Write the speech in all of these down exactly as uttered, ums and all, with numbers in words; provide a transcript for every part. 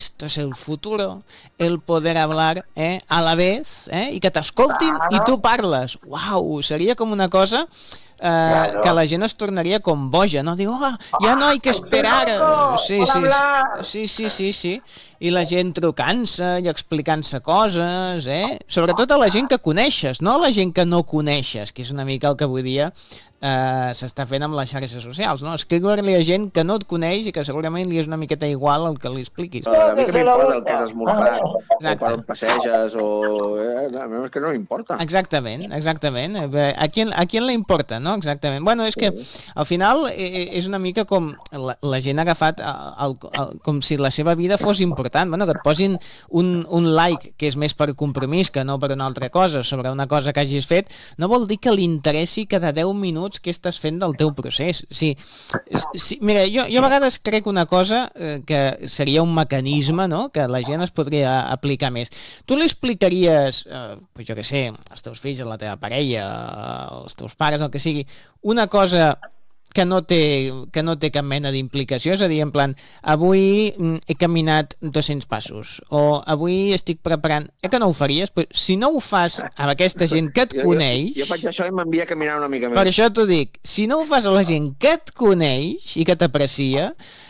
esto es el futuro, el poder hablar eh, a la vez eh, i que t'escoltin i tu parles. Uau, seria com una cosa eh, claro. que la gent es tornaria com boja, no? Diu, oh, ja no hay que esperar. Sí, sí, sí, sí, sí, sí. I la gent trucant-se i explicant-se coses, eh? Sobretot a la gent que coneixes, no a la gent que no coneixes, que és una mica el que avui dia Uh, s'està fent amb les xarxes socials, no? Escriure-li a gent que no et coneix i que segurament li és una miqueta igual el que li expliquis. No, a mi que m'importa el que has esmorzat, o per on passeges, o... Eh, a mi és que no m'importa. Exactament, exactament. A qui, a qui li importa, no? Exactament. Bueno, és que al final és una mica com la, la gent ha agafat el, el, com si la seva vida fos important. Bueno, que et posin un, un like, que és més per compromís que no per una altra cosa, sobre una cosa que hagis fet, no vol dir que li interessi cada deu minuts què estàs fent del teu procés. Sí, sí, mira, jo, jo a vegades crec una cosa eh, que seria un mecanisme, no?, que la gent es podria aplicar més. Tu li explicaries, eh, pues jo què sé, als teus fills, a la teva parella, als teus pares, el que sigui, una cosa que no té, que no té cap mena d'implicació, és a dir, en plan, avui he caminat dos-cents passos, o avui estic preparant... Eh que no ho faries? Pues, si no ho fas a aquesta gent que et coneix... Jo, jo, jo faig això i m'envia a caminar una mica més. Per això t'ho dic, si no ho fas a la gent que et coneix i que t'aprecia,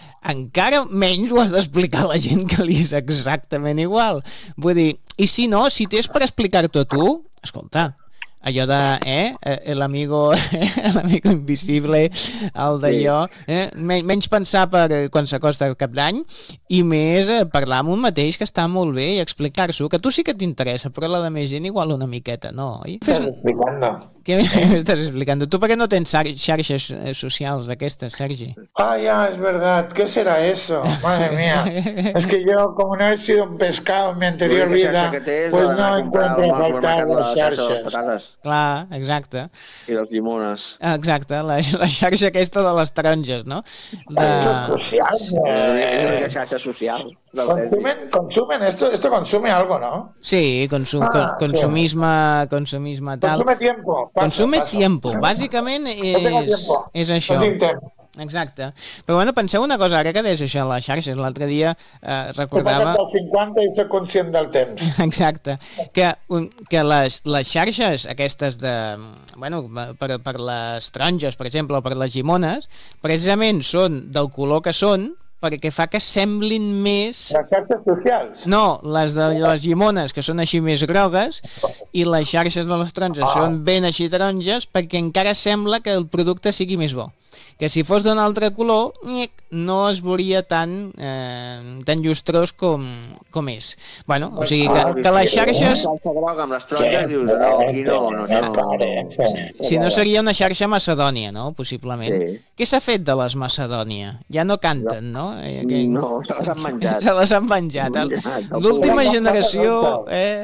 encara menys ho has d'explicar a la gent que li és exactament igual. Vull dir, i si no, si tens per explicar-t'ho a tu, escolta... allò de, eh, l'amigo l'amigo invisible, el d'allò, eh? menys pensar per quan s'acosta el cap d'any i més eh, parlar amb un mateix, que està molt bé, i explicar-s'ho, que tu sí que t'interessa, però la de més gent igual una miqueta, no? Estàs explicant? Què m'estàs explicant? Tu per què no tens xarxes socials d'aquestes, Sergi? Ah, ya, es verdad. ¿Qué será eso? Madre mía. Es que yo, como no he sido un pescado en mi anterior vida, pues no encuentro faltar las xarxes. Clar, exacte. I les llimones. Exacte, la, la xarxa aquesta de les taronges, no? De... socials. És una xarxa social. Consumen, consumen, esto, esto consume algo, ¿no? Sí, consum, ah, consumisme, consumisme tal. Consume tiempo. Pasa, consume pasa. tiempo, bàsicament és, no és això. No tinc temps. Exacte. Però bueno, penseu una cosa, ara que deies això a les xarxes, l'altre dia eh, recordava... He passat dels cinquanta i soc conscient del temps. Exacte. Que, que les, les xarxes aquestes de... Bueno, per, per les taronges, per exemple, o per les llimones, precisament són del color que són, perquè fa que semblin més... Les xarxes socials? No, les de les llimones, que són així més grogues, i les xarxes de les taronges ah. són ben així taronges, perquè encara sembla que el producte sigui més bo. Que si fos d'un altre color, no es veuria tan, eh, tan llustrós com, com és. Bueno, o sigui que, que les xarxes... Amb les taronges dius, no, aquí no, no, no. Si no seria una xarxa macedònia, no? Possiblement. Sí. Què s'ha fet de les Macedònia? Ja no canten, no? Eh, que... No, se les han menjat. Se les han menjat. L'última generació... Eh...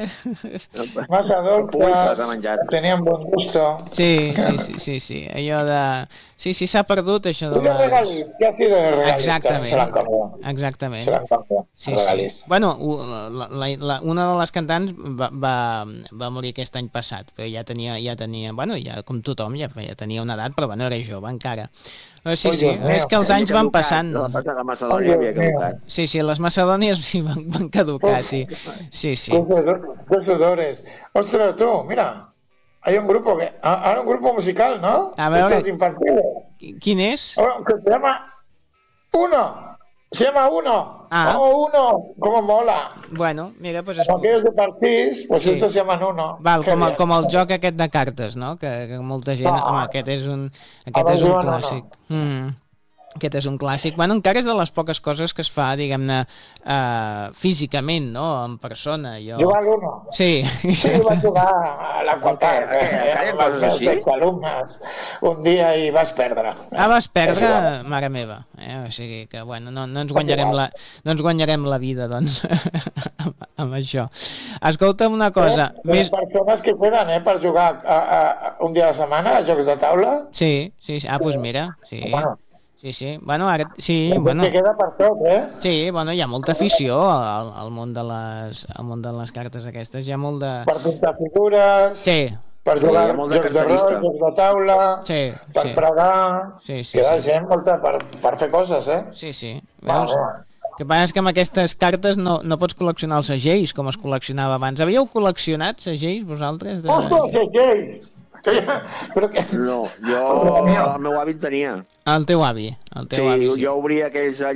Macedònia, tenien bon gusto. Sí, sí, sí, sí, sí. Allò de... Sí, sí, s'ha perdut això de les... Regalit, ja ha sido de regalit. Exactament, exactament. Se l'han canviat, sí, sí. Bueno, la, la, la, una de les cantants va, va, va morir aquest any passat, però ja tenia, ja tenia, bueno, ja com tothom, ja, ja tenia una edat, però bueno, era jove encara. Sí, sí, és que els anys van passant. La Macedònia havia caducat. Sí, sí, les Macedònies van, van caducar, sí. Sí, sí. Dos sudores. Ostres, tu, mira... Hay un grupo, que, ahora un grupo musical, ¿no? A ver, estos infantiles. ¿Quién es? Que se llama Uno. Se llama Uno. Ah. Oh, Uno. Cómo mola. Bueno, mira, pues... Como aquellos de partís, pues sí. Estos se llaman Uno. Val, com, el, com el joc aquest de cartes, no? Que, que molta gent... Ah. Home, aquest és un, aquest és un clàssic. No. Mm. Aquest és un clàssic. Bueno, encara és de les poques coses que es fa, diguem-ne, uh, físicament, no? En persona. Jo... Jugar a l'Uno. Sí. Sí, vaig jugar a l'Aquapark, eh, amb els meus exalumnes un dia i vas perdre. Ah, vas perdre? Mare meva. Eh? O sigui que, bueno, no, no, ens guanyarem la, no ens guanyarem la vida, doncs, amb això. Escolta'm una cosa. Eh, més... persones que queden, eh, per jugar a, a, a, un dia a la setmana a jocs de taula? Sí, sí. Ah, doncs mira, sí. Bueno. Sí, sí, bueno, ara... Sí, bueno... Que queda per tot, eh? Sí, bueno, hi ha molta afició al, al, món de les, al món de les cartes aquestes, hi ha molt de... Per pintar figures... Sí. Per jugar sí, jocs de rol, jocs de taula... Sí, per sí. pregar... Sí, sí, queda sí. gent molta per, per fer coses, eh? Sí, sí. Veus? Va, que passa és que amb aquestes cartes no, no pots col·leccionar els segells com es col·leccionava abans. Havíeu col·leccionat segells vosaltres? De... Ostres, segells! Que ja... Però que... No, jo el meu avi tenia. El teu avi, el teu sí, avi, sí. Jo obria aquells